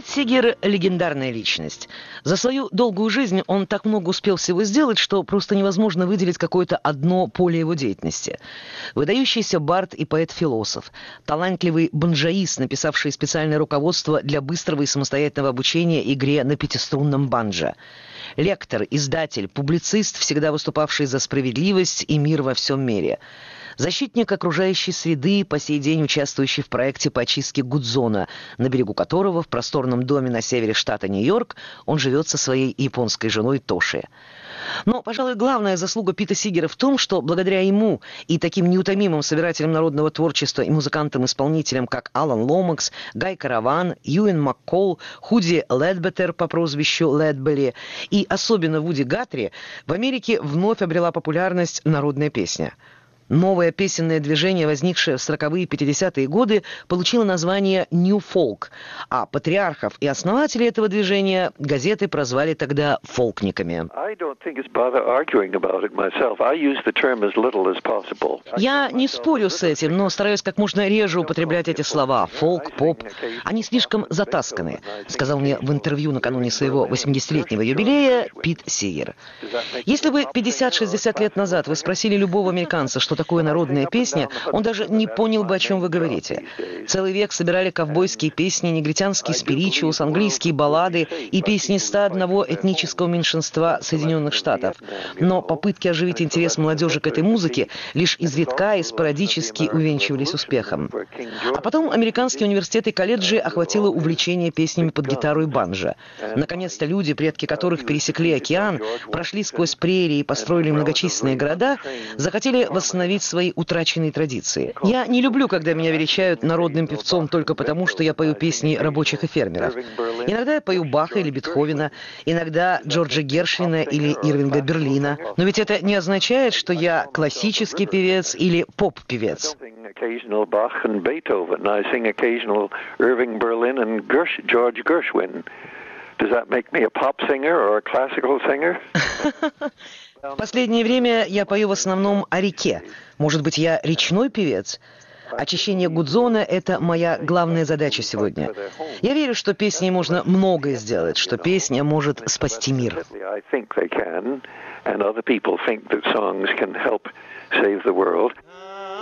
Пит Сигер – легендарная личность. За свою долгую жизнь он так много успел всего сделать, что просто невозможно выделить какое-то одно поле его деятельности. Выдающийся бард и поэт-философ, талантливый банджоист, написавший специальное руководство для быстрого и самостоятельного обучения игре на пятиструнном банджо. Лектор, издатель, публицист, всегда выступавший за справедливость и мир во всем мире. Защитник окружающей среды, по сей день участвующий в проекте по очистке Гудзона, на берегу которого, в просторном доме на севере штата Нью-Йорк, он живет со своей японской женой Тоши. Но, пожалуй, главная заслуга Пита Сигера в том, что благодаря ему и таким неутомимым собирателям народного творчества и музыкантам-исполнителям, как Алан Ломакс, Гай Караван, Юэн Маккол, Худи Ледбеттер по прозвищу Ледбелли и особенно Вуди Гатри, в Америке вновь обрела популярность народная песня. Новое песенное движение, возникшее в 40-е и 50-е годы, получило название «New Folk», а патриархов и основателей этого движения газеты прозвали тогда «фолкниками». Я не спорю с этим, но стараюсь как можно реже употреблять эти слова «фолк», «поп». Они слишком затасканы, сказал мне в интервью накануне своего 80-летнего юбилея Пит Сигер. Если бы 50-60 лет назад вы спросили любого американца, что такое народная песня, он даже не понял бы, о чем вы говорите. Целый век собирали ковбойские песни, негритянский спиричиус, английские баллады и песни 101 этнического меньшинства Соединенных Штатов. Но попытки оживить интерес молодежи к этой музыке лишь изредка и спорадически увенчивались успехом. А потом американские университеты и колледжи охватило увлечение песнями под гитару и банджо. Наконец-то люди, предки которых пересекли океан, прошли сквозь прерии и построили многочисленные города, захотели восстановить свои утраченные традиции. Я не люблю, когда меня величают народным певцом только потому, что я пою песни рабочих и фермеров. Иногда я пою Баха или Бетховена, иногда Джорджа Гершвина или Ирвинга Берлина. Но ведь это не означает, что я классический певец или поп-певец. В последнее время я пою в основном о реке. Может быть, я речной певец? Очищение Гудзона – это моя главная задача сегодня. Я верю, что песней можно многое сделать, что песня может спасти мир.